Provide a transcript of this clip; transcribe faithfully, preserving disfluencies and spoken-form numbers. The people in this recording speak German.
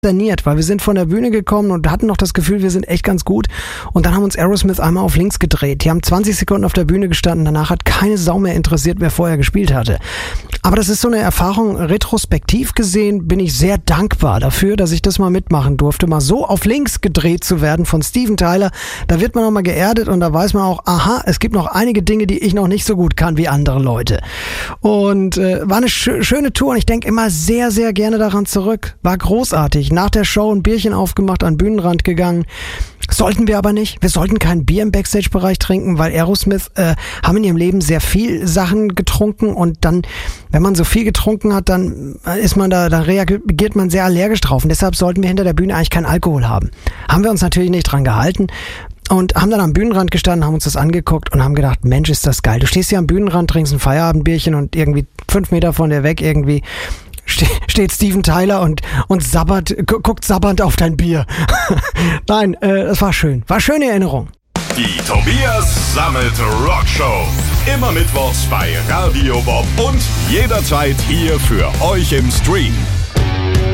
konsterniert, weil wir sind von der Bühne gekommen und hatten noch das Gefühl, wir sind echt ganz gut. Und dann haben uns Aerosmith einmal auf links gedreht. Die haben zwanzig Sekunden auf der Bühne gestanden. Danach hat keine Sau mehr interessiert, wer vorher gespielt hatte. Aber das ist so eine Erfahrung, retrospektiv gesehen bin ich sehr dankbar dafür, dass ich das mal mitmachen durfte, mal so auf links gedreht zu werden von Steven Tyler. Da wird man auch mal geerdet und da weiß man auch, aha, es gibt noch einige Dinge, die ich noch nicht so gut kann wie andere Leute. Und äh, war eine sch- schöne Tour und ich denke immer sehr, sehr gerne daran zurück. War großartig. Nach der Show ein Bierchen aufgemacht, an den Bühnenrand gegangen. Sollten wir aber nicht. Wir sollten kein Bier im Backstage-Bereich trinken, weil Aerosmith äh, haben in ihrem Leben sehr viel Sachen getrunken und dann, wenn man so viel getrunken hat, dann ist man da, da reagiert man sehr allergisch drauf und deshalb sollten wir hinter der Bühne eigentlich keinen Alkohol haben. Haben wir uns natürlich nicht dran gehalten und haben dann am Bühnenrand gestanden, haben uns das angeguckt und haben gedacht, Mensch, ist das geil. Du stehst hier am Bühnenrand, trinkst ein Feierabendbierchen und irgendwie fünf Meter von dir weg irgendwie steht Steven Tyler und, und sabbert, guckt sabbernd auf dein Bier. Nein, äh, das war schön. War schöne Erinnerung. Die Tobias Sammet Rockshow. Immer mittwochs bei Radio Bob und jederzeit hier für euch im Stream.